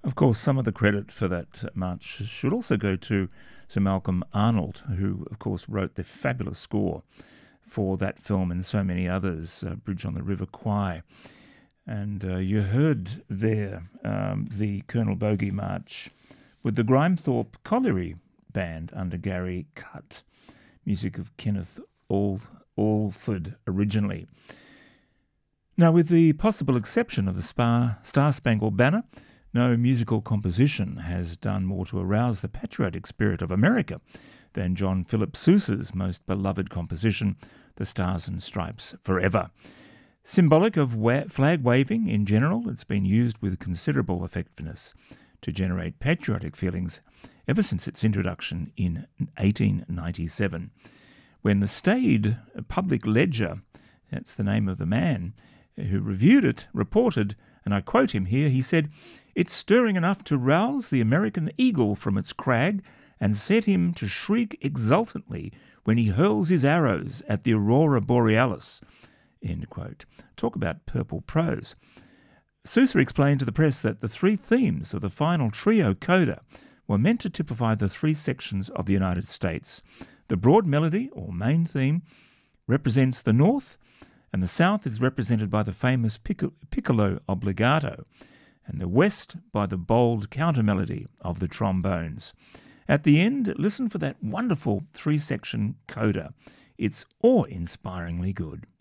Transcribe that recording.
Of course, some of the credit for that march should also go to Sir Malcolm Arnold, who, of course, wrote the fabulous score for that film and so many others, Bridge on the River Kwai. And you heard there the Colonel Bogey March with the Grimethorpe Colliery Band under Gary Cutt, music of Kenneth Alford originally. Now, with the possible exception of the Star-Spangled Banner, no musical composition has done more to arouse the patriotic spirit of America than John Philip Sousa's most beloved composition, The Stars and Stripes Forever. Symbolic of flag waving in general, it's been used with considerable effectiveness to generate patriotic feelings ever since its introduction in 1897, when the staid Public Ledger, that's the name of the man who reviewed it, reported, and I quote him here, he said, "It's stirring enough to rouse the American eagle from its crag and set him to shriek exultantly when he hurls his arrows at the aurora borealis." End quote. Talk about purple prose. Sousa explained to the press that the three themes of the final trio coda were meant to typify the three sections of the United States. The broad melody, or main theme, represents the North, and the South is represented by the famous piccolo obbligato, and the West by the bold counter-melody of the trombones. At the end, listen for that wonderful three-section coda. It's awe-inspiringly good.